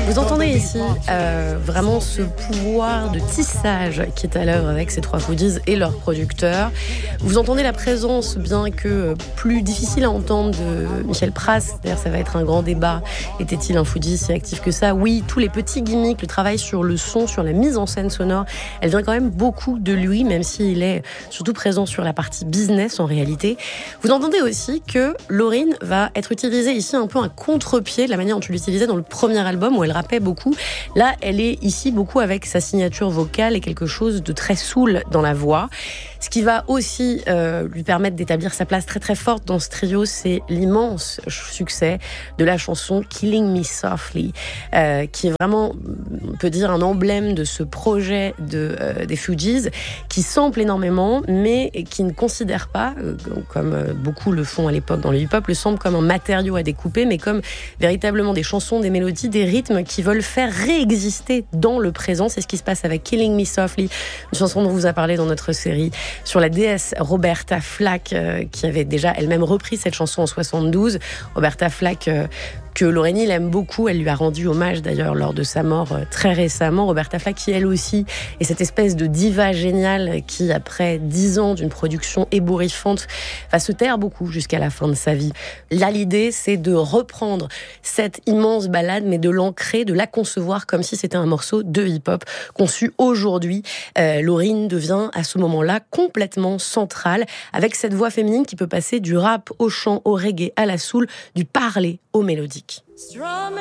Vous entendez ici vraiment ce pouvoir de tissage qui est à l'œuvre avec ces trois foodies et leurs producteurs. Vous entendez la présence, bien que plus difficile à entendre, de Michel Prasse. D'ailleurs, ça va être un grand débat. Était-il un foodie si actif que ça ? Oui, tous les petits gimmicks, le travail sur le son, sur la mise en scène sonore, elle vient quand même beaucoup de lui, même s'il est surtout présent sur la partie business en réalité. Vous entendez aussi que Lauryn va être utilisée ici un peu un contre-pied de la manière dont tu l'utilisais dans le premier album où elle rappait beaucoup. Là, elle est ici beaucoup avec sa signature vocale et quelque chose de très soul dans la voix. Ce qui va aussi lui permettre d'établir sa place très très forte dans ce trio, c'est l'immense succès de la chanson Killing Me Softly, qui est vraiment, on peut dire, un emblème de ce projet des Fugees, qui sample énormément, mais qui ne considère pas, comme beaucoup le font à l'époque dans le hip-hop, le sample comme un matériau à découper, mais comme véritablement des chansons, des mélodies, des rythmes qui veulent faire réexister dans le présent. C'est ce qui se passe avec Killing Me Softly, une chanson dont on vous a parlé dans notre série sur la déesse Roberta Flack, qui avait déjà elle-même repris cette chanson en 72. Roberta Flack, que Lauryn Hill aime beaucoup, elle lui a rendu hommage d'ailleurs lors de sa mort très récemment. Roberta Flack qui elle aussi est cette espèce de diva géniale qui, après 10 ans d'une production ébouriffante, va se taire beaucoup jusqu'à la fin de sa vie. Là, l'idée, c'est de reprendre cette immense ballade, mais de l'ancrer, de la concevoir comme si c'était un morceau de hip-hop conçu aujourd'hui. Lauryn devient à ce moment-là complètement centrale, avec cette voix féminine qui peut passer du rap au chant, au reggae, à la soul, du parler au mélodique.